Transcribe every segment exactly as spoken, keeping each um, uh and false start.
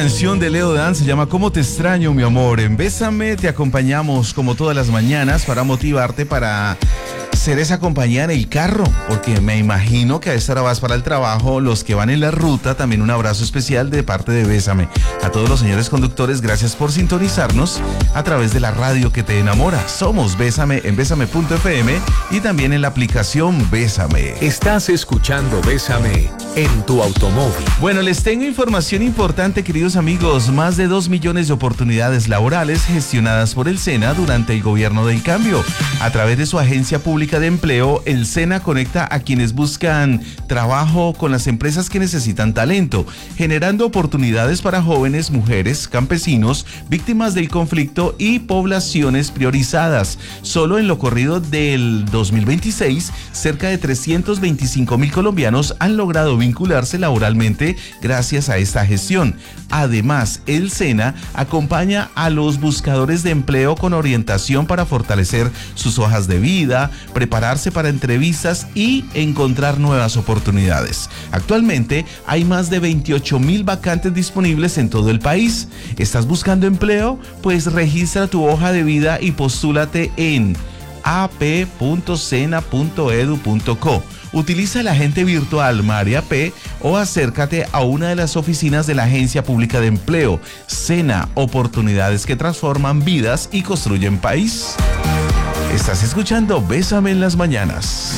canción de Leo Dan se llama ¿Cómo te extraño, mi amor? En Bésame te acompañamos como todas las mañanas para motivarte, para ser esa compañía en el carro, porque me imagino que a esta hora vas para el trabajo. Los que van en la ruta, también un abrazo especial de parte de Bésame. A todos los señores conductores, gracias por sintonizarnos a través de la radio que te enamora. Somos Bésame en bésame punto efe eme y también en la aplicación Bésame. Estás escuchando Bésame en tu automóvil. Bueno, les tengo información importante, queridos amigos. Más de dos millones de oportunidades laborales gestionadas por el SENA durante el gobierno del cambio. A través de su agencia pública de empleo, el SENA conecta a quienes buscan trabajo con las empresas que necesitan talento, generando oportunidades para jóvenes, mujeres, campesinos, víctimas del conflicto y poblaciones priorizadas. Solo en lo corrido del dos mil veintiséis, cerca de trescientos veinticinco mil colombianos han logrado vincularse laboralmente gracias a esta gestión. Además, el SENA acompaña a los buscadores de empleo con orientación para fortalecer sus hojas de vida, prepararse para entrevistas y encontrar nuevas oportunidades. Actualmente hay más de veintiocho mil vacantes disponibles en todo el país. ¿Estás buscando empleo? Pues registra tu hoja de vida y postúlate en a pe punto sena punto edu punto co. Utiliza el agente virtual María P o acércate a una de las oficinas de la Agencia Pública de Empleo. SENA, oportunidades que transforman vidas y construyen país. Estás escuchando Bésame en las mañanas.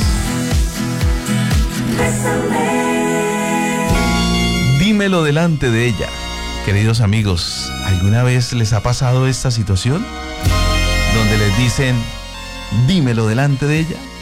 Bésame. Dímelo delante de ella. Queridos amigos, ¿alguna vez les ha pasado esta situación? Donde les dicen, dímelo delante de ella.